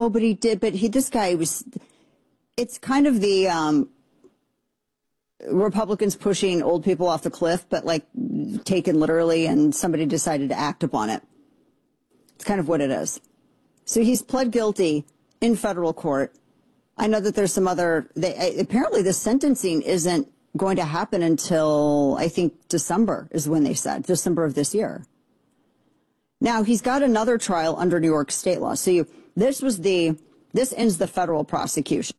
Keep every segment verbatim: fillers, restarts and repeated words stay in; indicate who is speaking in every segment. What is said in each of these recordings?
Speaker 1: know, but he did. But he, this guy was, it's kind of the um, Republicans pushing old people off the cliff, but like taken literally, and somebody decided to act upon it. It's kind of what it is. So he's pled guilty in federal court. I know that there's some other, they, apparently the sentencing isn't going to happen until, I think, December is when they said, December of this year. Now, he's got another trial under New York state law. So you, this was the, this ends the federal prosecution.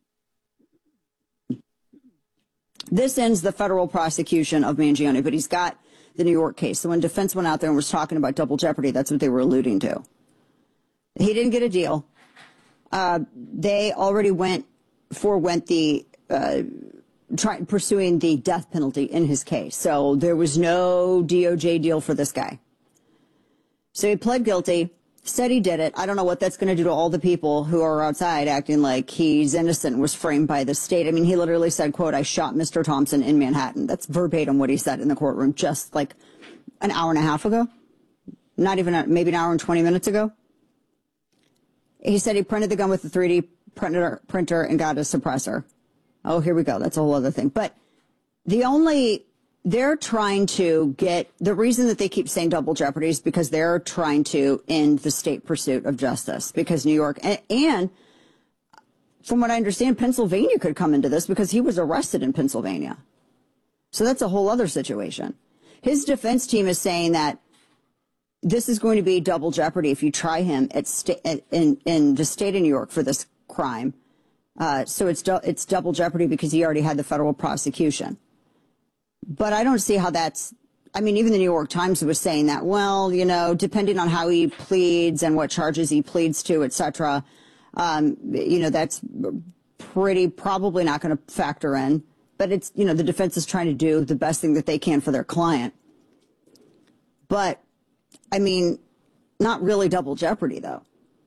Speaker 1: This ends the federal prosecution of Mangione, but he's got the New York case. So when defense went out there and was talking about double jeopardy, that's what they were alluding to. He didn't get a deal. Uh, they already went, forewent the, uh, try, pursuing the death penalty in his case. So there was no D O J deal for this guy. So he pled guilty, said he did it. I don't know what that's going to do to all the people who are outside acting like he's innocent and was framed by the state. I mean, he literally said, quote, "I shot Mister Thompson in Manhattan." That's verbatim what he said in the courtroom just like an hour and a half ago. Not even, a, maybe an hour and twenty minutes ago. He said he printed the gun with the three D printer, printer and got a suppressor. Oh, here we go. That's a whole other thing. But the only... They're trying to get, the reason that they keep saying double jeopardy is because they're trying to end the state pursuit of justice, because New York, and, and from what I understand, Pennsylvania could come into this because he was arrested in Pennsylvania. So that's a whole other situation. His defense team is saying that this is going to be double jeopardy if you try him at sta- in, in the state of New York for this crime. Uh, so it's, du- it's double jeopardy because he already had the federal prosecution. But I don't see how that's, I mean, even the New York Times was saying that, well, you know, depending on how he pleads and what charges he pleads to, et cetera, um, you know, that's pretty probably not going to factor in. But it's, you know, the defense is trying to do the best thing that they can for their client. But, I mean, not really double jeopardy, though.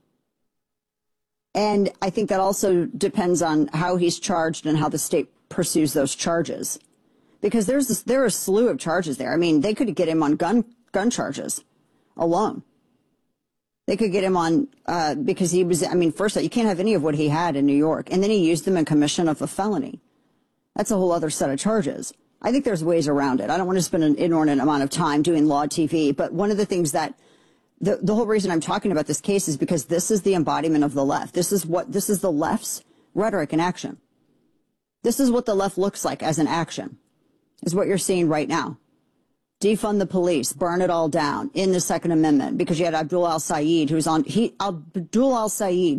Speaker 1: And I think that also depends on how he's charged and how the state pursues those charges. Because there's this, there are a slew of charges there. I mean, they could get him on gun gun charges alone. They could get him on uh, because he was, I mean, first of all, you can't have any of what he had in New York. And then he used them in commission of a felony. That's a whole other set of charges. I think there's ways around it. I don't want to spend an inordinate amount of time doing law T V. But one of the things that the, the whole reason I'm talking about this case is because this is the embodiment of the left. This is what this is the left's rhetoric in action. This is what the left looks like as an action. Is what you're seeing right now. Defund the police, burn it all down in the Second Amendment, because you had Abdul al-Sayed, who's on, he, Abdul al-Sayed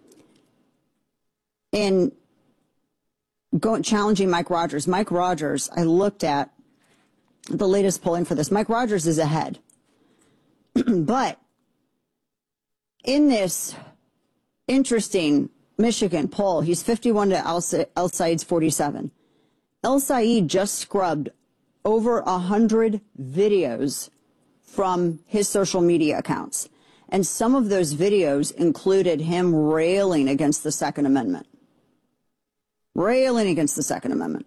Speaker 1: in going, challenging Mike Rogers. Mike Rogers, I looked at the latest polling for this. Mike Rogers is ahead. But in this interesting Michigan poll, he's fifty-one to al-Sayed's forty-seven. El-Sayed just scrubbed over a hundred videos from his social media accounts. And some of those videos included him railing against the Second Amendment. Railing against the Second Amendment.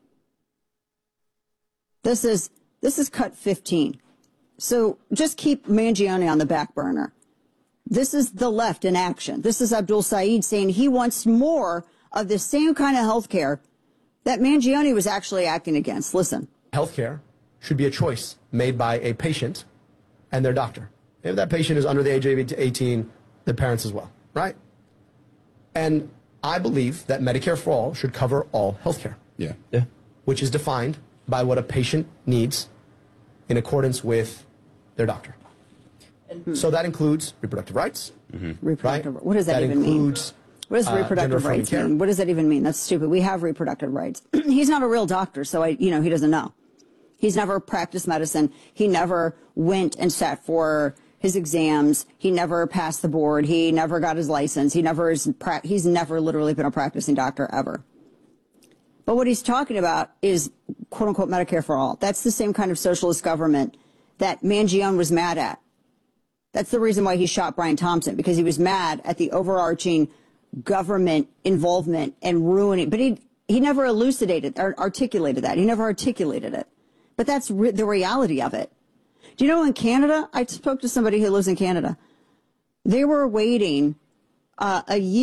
Speaker 1: This is, this is cut fifteen. So just keep Mangione on the back burner. This is the left in action. This is Abdul Sayed saying he wants more of the same kind of health care that Mangione was actually acting against. Listen.
Speaker 2: Healthcare should be a choice made by a patient and their doctor. If that patient is under the age of eighteen, the parents as well, right? And I believe that Medicare for All should cover all healthcare.
Speaker 3: Yeah.
Speaker 2: Yeah. Which is defined by what a patient needs in accordance with their doctor. Mm-hmm. So that includes reproductive rights.
Speaker 1: Mm-hmm. Reproductive.
Speaker 2: Right?
Speaker 1: What does that,
Speaker 2: that
Speaker 1: even mean?
Speaker 2: includes
Speaker 1: What does reproductive
Speaker 2: uh,
Speaker 1: rights
Speaker 2: care.
Speaker 1: mean? What does that even mean? That's stupid. We have reproductive rights. He's not a real doctor, so I, you know, he doesn't know. He's never practiced medicine. He never went and sat for his exams. He never passed the board. He never got his license. He never is. He's never literally been a practicing doctor ever. But what he's talking about is quote unquote Medicare for all. That's the same kind of socialist government that Mangione was mad at. That's the reason why he shot Brian Thompson, because he was mad at the overarching government involvement and ruining. But he he never elucidated or articulated that. He never articulated it. But that's re the reality of it. Do you know in Canada? I spoke to somebody who lives in Canada. They were waiting uh, a year.